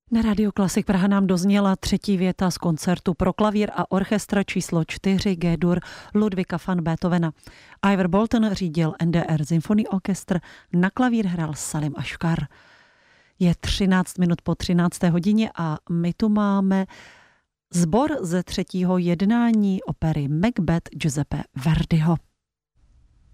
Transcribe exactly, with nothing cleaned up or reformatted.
Na Rádiu Klasik Praha nám dozněla třetí věta z koncertu pro klavír a orchestra číslo čtyři G-dur Ludwika van Beethovena. Ivor Bolton řídil N D R Symphony Orchestra, na klavír hrál Salim Ashkar. Je třináct minut po třinácté hodině a my tu máme sbor ze třetího jednání opery Macbeth Giuseppe Verdiho.